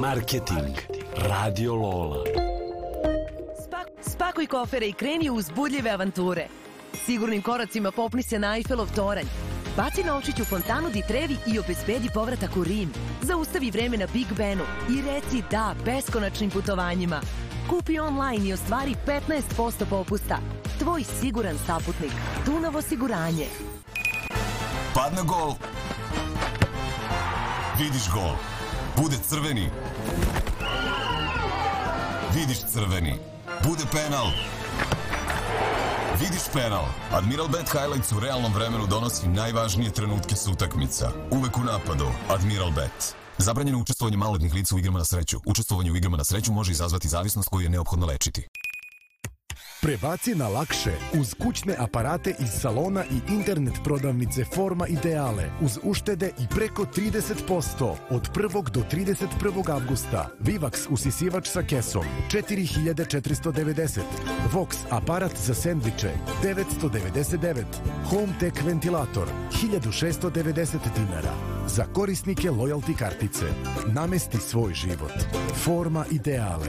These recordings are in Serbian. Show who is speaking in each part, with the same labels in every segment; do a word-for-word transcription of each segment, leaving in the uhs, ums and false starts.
Speaker 1: Marketing. Radio Lola.
Speaker 2: Spakuj kofere i kreni u uzbudljive avanture. Sigurnim koracima popni se na Eiffelov toranj. Baci novčić u fontanu di Trevi i obezbedi povratak u Rim. Zaustavi vreme na Big Benu i reci da beskonačnim putovanjima. Kupi online i ostvari petnaest posto popusta. Tvoj siguran saputnik. Dunav osiguranje.
Speaker 3: Padne gol. Vidiš gol. Bude crveni. Vidiš crveni. Bude penal. Vidiš penal. Admiral Bet Highlights u realnom vremenu donosi najvažnije trenutke s utakmica. Uvek u napadu. Admiral Bet. Zabranjeno učestvovanje maloletnih lica u igrama na sreću. Učestvovanje u igrama na sreću može izazvati zavisnost koju je neophodno lečiti.
Speaker 4: Prebaci na lakše uz kućne aparate iz salona i internet prodavnice Forma Ideale uz uštede i preko trideset posto od prvog do trideset prvog avgusta. Vivax usisivač sa kesom četiri hiljade četiristo devedeset. Vox aparat za sendviče devetsto devedeset devet. HomeTech ventilator hiljadu šeststo devedeset dinara. Za korisnike loyalty kartice. Namesti svoj život. Forma Ideale.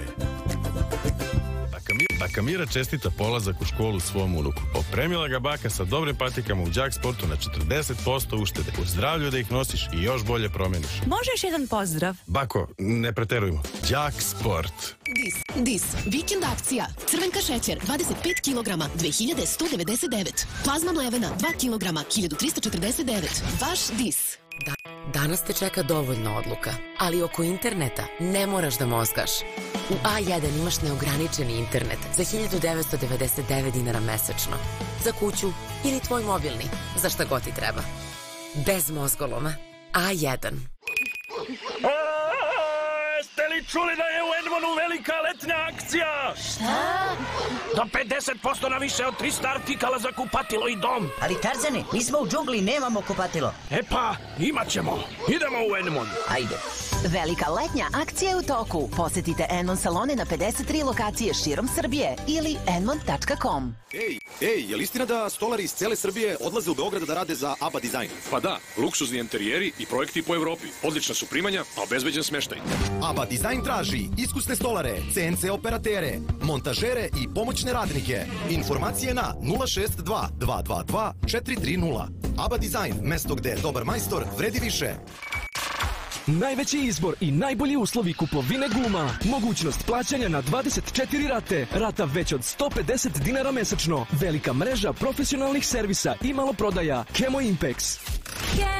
Speaker 5: Baka Mira čestita polazak u školu svom unuku. Opremila ga baka sa dobrim patikama u Đak Sportu na četrdeset posto uštede. U zdravlju da ih nosiš i još bolje promeniš.
Speaker 6: Može još jedan pozdrav?
Speaker 5: Bako, ne preterujmo. Đak Sport.
Speaker 7: Dis, Dis, vikend akcija. Crvenka šećer, dvadeset pet kilograma, dve hiljade sto devedeset devet. Plazma mlevena, dva kilograma, hiljadu trista četrdeset devet. Vaš Dis.
Speaker 8: Da, danas te čeka dovoljno odluka, ali oko interneta ne moraš da mozgaš. U A jedan imaš neograničeni internet za hiljadu devetsto devedeset devet dinara mesečno. Za kuću ili tvoj mobilni, za šta god ti treba. Bez mozgoloma. A jedan.
Speaker 9: Ste li čuli da je u Edmonu velika letnja akcija?
Speaker 10: Šta?
Speaker 9: Do pedeset posto na više od trista artikala za kupatilo i dom.
Speaker 10: Ali Tarzane, mi smo u džungli i nemamo kupatilo.
Speaker 9: E pa, imat ćemo. Idemo u Edmon.
Speaker 10: Ajde.
Speaker 11: Velika letnja akcija je u toku. Posetite Enmon salone na pedeset tri lokacije širom Srbije ili enmon tačka com.
Speaker 12: Ej, ej, je li istina da stolari iz cele Srbije odlaze u Beograd da rade za ABBA Design?
Speaker 13: Pa da, luksuzni enterijeri i projekti po Evropi. Odlična su primanja, a obezbeđen smeštaj.
Speaker 12: ABBA Design traži iskusne stolare, C N C operatere, montažere i pomoćne radnike. Informacije na nula šest dva dva dva dva četiri tri nula. ABBA Design, mesto gde dobar majstor vredi više.
Speaker 14: Najveći izbor i najbolji uslovi kupovine guma. Mogućnost plaćanja na dvadeset četiri rate. Rata već od sto pedeset dinara mesečno. Velika mreža profesionalnih servisa i maloprodaja. Chemo Impex.